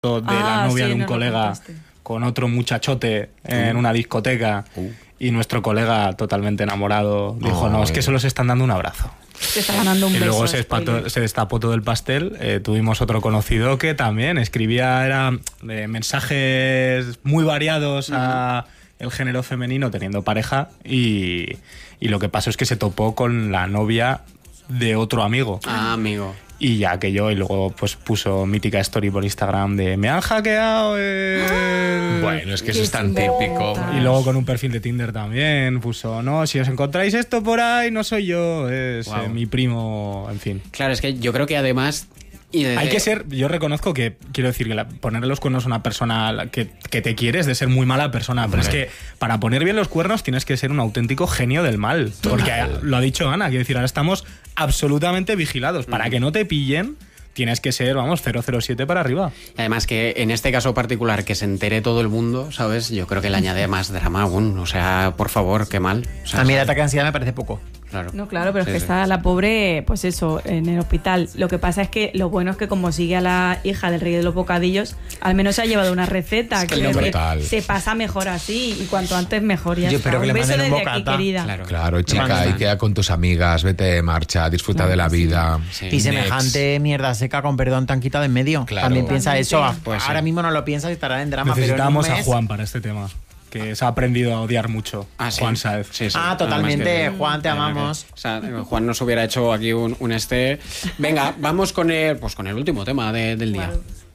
de la novia de un no colega con otro muchachote en una discoteca y nuestro colega totalmente enamorado dijo, no, es que solo se están dando un abrazo. Se está ganando un y beso. luego se destapó todo el pastel. Tuvimos otro conocido que también escribía mensajes muy variados a el género femenino teniendo pareja y lo que pasó es que se topó con la novia de otro amigo. Ah, amigo. Y ya que yo, y luego pues puso mítica story por Instagram de me han hackeado. Bueno, es que eso es tan típico. Y luego con un perfil de Tinder también puso, no, si os encontráis esto por ahí, no soy yo, es mi primo, en fin. Claro, es que yo creo que además... Hay que ser, yo reconozco que, quiero decir, que ponerle los cuernos a una persona que te quiere es de ser muy mala persona, pero es que para poner bien los cuernos tienes que ser un auténtico genio del mal, porque lo ha dicho Ana, quiero decir, ahora estamos absolutamente vigilados, para que no te pillen tienes que ser, 007 para arriba. Además que en este caso particular que se entere todo el mundo, ¿sabes? Yo creo que le añade más drama aún, o sea, por favor, qué mal. O sea, a mí el ataque de ansiedad me parece poco. Claro. No, claro, pero es que está la pobre, pues eso, en el hospital. Lo que pasa es que lo bueno es que como sigue a la hija del rey de los bocadillos, al menos se ha llevado una receta. Es que se pasa mejor así y cuanto antes mejor. Ya yo está. espero que un le beso manden un desde aquí, bocata. querida. Claro, chica, y queda con tus amigas, vete de marcha, disfruta de la vida. Sí. Y semejante mierda seca, con perdón, tan quitado en medio. Claro. También piensa eso. Pues ahora sí. mismo no lo piensas y estará en drama. Necesitamos pero en un a mes... Juan para este tema, que se ha aprendido a odiar mucho. Sí. Juan Sáez. Sí, sí. Ah, totalmente. Además que- Juan, te amamos. O sea, Juan nos hubiera hecho aquí un Venga, vamos con el último tema del día.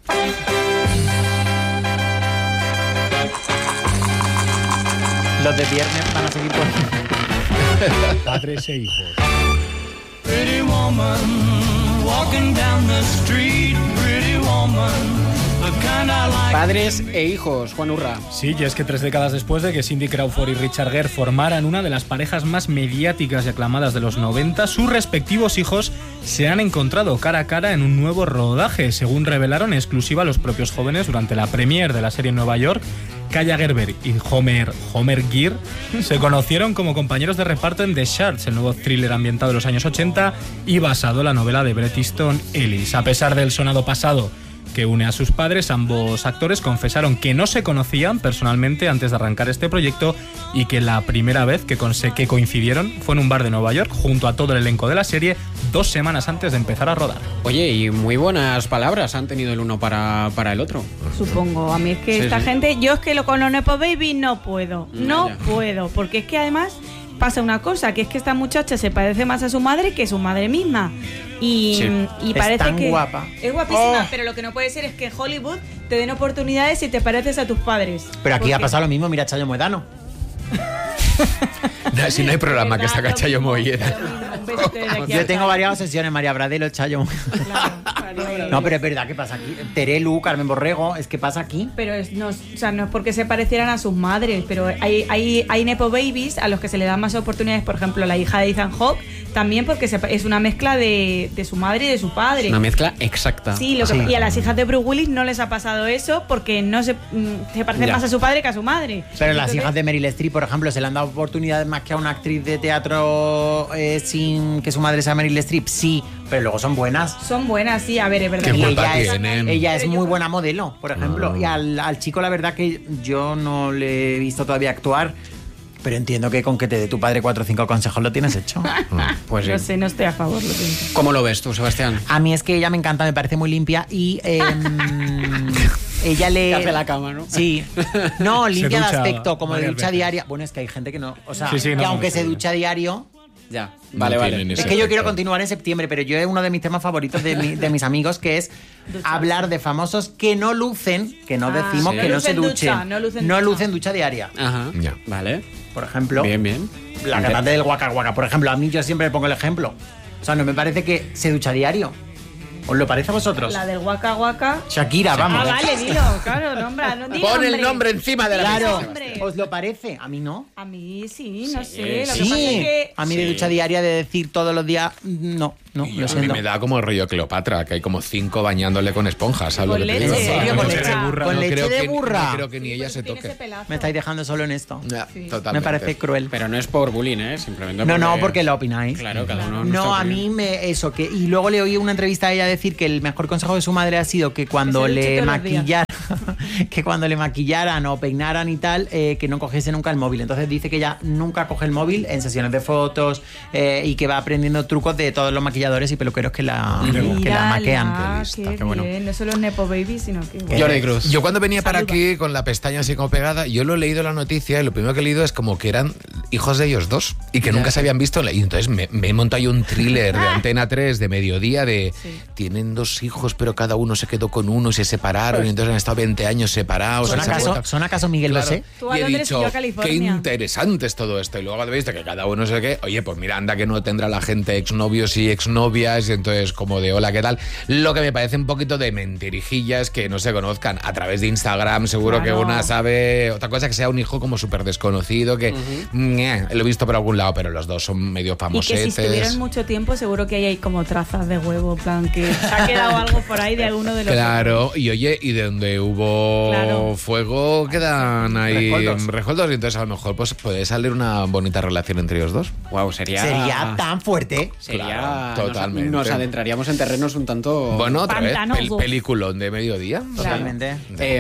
Los de viernes van a seguir por... Padres e hijos. Pretty woman, walking down the street, pretty woman, the kind I like. Padres e hijos, Juan Urra. Sí, y es que 3 décadas después de que Cindy Crawford y Richard Gere formaran una de las parejas más mediáticas y aclamadas de los 90, sus respectivos hijos se han encontrado cara a cara en un nuevo rodaje, según revelaron en exclusiva los propios jóvenes durante la premiere de la serie en Nueva York. Kaya Gerber y Homer Gere se conocieron como compañeros de reparto en The Shards, el nuevo thriller ambientado en los años 80 y basado en la novela de Bret Easton Ellis. A pesar del sonado pasado que une a sus padres, ambos actores confesaron que no se conocían personalmente antes de arrancar este proyecto y que la primera vez que coincidieron fue en un bar de Nueva York junto a todo el elenco de la serie 2 semanas antes de empezar a rodar. Oye, y muy buenas palabras han tenido el uno para el otro. Supongo, a mí es que Sí, esta sí. gente, yo es que con los Nepo Baby no puedo, Ya. porque es que además pasa una cosa, que es que esta muchacha se parece más a su madre que su madre misma. Y, Sí. y Es parece tan que guapa. es guapísima, Oh. pero lo que no puede ser es que en Hollywood te den oportunidades si te pareces a tus padres. Pero aquí ha Porque- pasado lo mismo, mira Chayo Moedano. Si no hay programa que ¿Verdad? saca Chayo Molleda. Un beso desde aquí Yo al tengo Chayo. varias obsesiones, María Bradelo, Chayo Moedano. Claro. No, pero es verdad, ¿qué pasa aquí? Terelu, Carmen Borrego, es que pasa aquí. Pero no es porque se parecieran a sus madres, pero hay Nepo Babies a los que se le dan más oportunidades, por ejemplo, la hija de Ethan Hawke, también porque es una mezcla de su madre y de su padre. Una mezcla exacta. Sí, y a las hijas de Bruce Willis no les ha pasado eso porque no se parecen Ya. más a su padre que a su madre. Pero las Entonces, hijas de Meryl Streep, por ejemplo, se le han dado oportunidades más que a una actriz de teatro sin que su madre sea Meryl Streep. Sí, pero luego son buenas. son buenas, sí, a ver, es verdad. ¿Qué Y culpa ella tienen? es Pero muy yo- buena modelo, por ejemplo. Y al chico, la verdad que yo no le he visto todavía actuar, pero entiendo que con que te dé tu padre 4 o 5 consejos lo tienes hecho. Pues No sí. sé, no estoy a favor, lo siento. ¿Cómo lo ves tú, Sebastián? A mí es que ella me encanta, me parece muy limpia y ella le... Que hace la cama, ¿no? Sí. No, limpia de ducha aspecto, como de varias ducha veces. diaria. Bueno, es que hay gente que no... O sea, Sí, sí, que no, aunque sí. se ducha diario... Ya. No Vale, vale. tienen Es ese que yo quiero efecto. continuar en septiembre, pero yo es uno de mis temas favoritos de mis amigos, que es hablar de famosos que no lucen, que no decimos sí. que No no se lucen duchen. ducha, no lucen ducha. ducha diaria. Ajá. Ya. Vale. Por ejemplo, Bien, bien. la cantante del Waka Waka. Por ejemplo, a mí yo siempre pongo el ejemplo. O sea, no me parece que se ducha diario. ¿Os lo parece a vosotros? La del Waka Waka. Shakira, vamos. Ah, vale, dilo, claro, nombra, no diga Pon el nombre encima de la Claro, mesa. hombre. ¿os lo parece? A mí no. A mí sí, no sé. Lo que Sí, pasa es que a mí de ducha diaria de decir todos los días, no. No, Y lo a mí siento. me da como el rollo Cleopatra, que hay como 5 bañándole con esponjas, ¿sabes Con lo que te leche. digo? ¿En serio? ¿Con No leche creo- de burra? no ¿Con leche creo de que- burra? No creo que ni ella se Tiene toque. ese pelazo. Me estáis dejando solo en esto. Ya, Sí. totalmente. Me parece cruel. Pero no es por bullying, ¿eh? Simplemente No, porque lo opináis. Claro, cada uno... No, nuestra a opinión. mí eso que y luego le oí una entrevista a ella decir que el mejor consejo de su madre ha sido que cuando Que se duche le todos los días. maquillaran, que cuando le maquillaran o peinaran y tal, que no cogiese nunca el móvil. Entonces dice que ella nunca coge el móvil en sesiones de fotos y que va aprendiendo trucos de todos los maquilladores y peluqueros que la maquean. Qué bueno. bien. No solo es Nepo Baby, sino que... Jordi Cruz. Yo cuando venía para Saluda. aquí con la pestaña así como pegada, yo lo he leído la noticia y lo primero que he leído es como que eran hijos de ellos dos y que nunca se habían visto. Y entonces me he montado yo un thriller de Antena 3 de mediodía de tienen 2 hijos pero cada uno se quedó con uno y se separaron y entonces han estado 20 años separados. ¿Son acaso Miguel Claro. Bosé? Tú a Y he Londres y dicho, yo a California. qué interesante es todo esto. Y luego habéis visto que cada uno sé qué. Oye, pues mira, anda que no tendrá la gente exnovios y exnovias. Y entonces, como de hola, ¿qué tal? Lo que me parece un poquito de mentirijillas que no se conozcan a través de Instagram. Seguro Claro. que una sabe. Otra cosa que sea un hijo como súper desconocido, que lo he visto por algún lado, pero los dos son medio Y que famosetes. si estuvieran mucho tiempo, seguro que ahí hay como trazas de huevo, en plan que se ha quedado algo por ahí de alguno de los... Claro, y oye, y de donde hubo Claro. fuego quedan ahí Rescoldos. rescoldos, y entonces a lo mejor pues puede salir una bonita relación entre ellos dos. Wow, sería Sería tan fuerte. Claro, totalmente. Nos adentraríamos en terrenos un tanto... Bueno, otra vez, Pantanosos. peliculón de mediodía. Totalmente.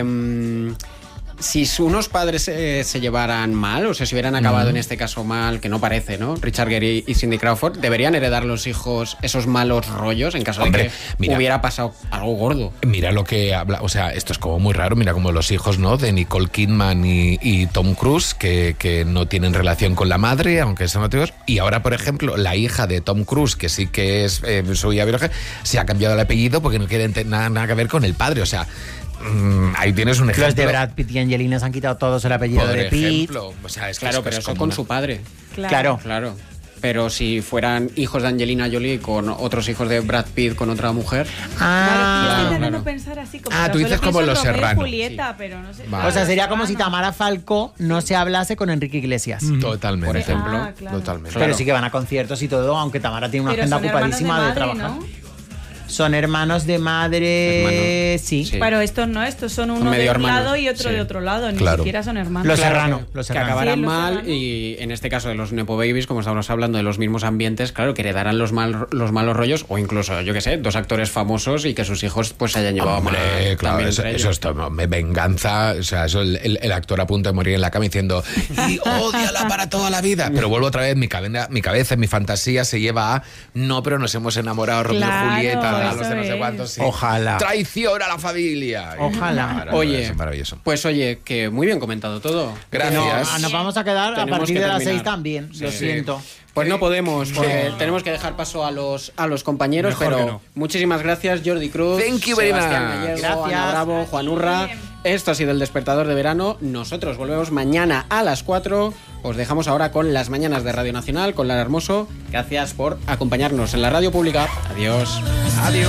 Si unos padres se llevaran mal, o sea, si hubieran acabado en este caso mal, que no parece, ¿no? Richard Gere y Cindy Crawford, ¿deberían heredar los hijos esos malos rollos en caso Hombre, de que mira. hubiera pasado algo gordo? Mira lo que habla, o sea, esto es como muy raro, mira como los hijos, ¿no? De Nicole Kidman y Tom Cruise, que no tienen relación con la madre, aunque son otros. Y ahora, por ejemplo, la hija de Tom Cruise, que sí que es su hija biológica, se ha cambiado el apellido porque no quiere nada que ver con el padre, o sea... ahí tienes un ejemplo. Los de Brad Pitt y Angelina se han quitado todos el apellido por de Pitt. ejemplo. O sea, es que Claro, es pero eso como con una- su padre. Claro. Claro. Pero si fueran hijos de Angelina Jolie con otros hijos de Brad Pitt con otra mujer... Claro, yo estoy intentando claro. pensar así como... Ah, yo tú solo dices como pienso en Los Romeo y Serrano. Julieta, pero no sé. Vale. O sea, sería como Serrano. si Tamara Falcó no se hablase con Enrique Iglesias. Totalmente. Por ejemplo. Ah, claro. Totalmente. Pero Claro. sí que van a conciertos y todo, aunque Tamara tiene una Pero agenda son hermanos ocupadísima de, madre, trabajar. ¿no? Son hermanos de madre, Hermanos. sí. Sí. Pero estos no, estos son uno medio de un hermanos, lado y otro sí. de otro lado, ni Claro. siquiera son hermanos. Los Claro, Serrano, que- los que Serrano. acabaran Sí, Los mal Serrano. y en este caso de los Nepo Babies, como estábamos hablando de los mismos ambientes, claro, que heredaran los malos rollos o incluso, yo qué sé, 2 actores famosos y que sus hijos pues se hayan llevado mal. Hombre, claro, también eso entre es ellos. todo, venganza, o sea, eso el actor a punto de morir en la cama diciendo y ódiala para toda la vida. Pero vuelvo otra vez, mi cabeza, mi fantasía se lleva a no, pero nos hemos enamorado Romeo Claro, y Julieta, los eso de no sé es. cuántos. Sí. Ojalá. Traición a la familia. Ojalá. Maravilloso, Oye, maravilloso. pues oye, que muy bien comentado todo. Gracias. No, nos vamos a quedar a Tenemos partir que de las terminar. 6 también, lo Sí. siento. Pues no podemos, porque tenemos que dejar paso a los compañeros, Mejor pero que no. muchísimas gracias, Jordi Cruz, Thank you very Sebastián much. Gallego, Gracias. Ana Bravo, Juan Urra. Esto ha sido el Despertador de Verano. Nosotros volvemos mañana a las 4. Os dejamos ahora con las mañanas de Radio Nacional, con Lara Hermoso. Gracias por acompañarnos en la radio pública. Adiós. Adiós.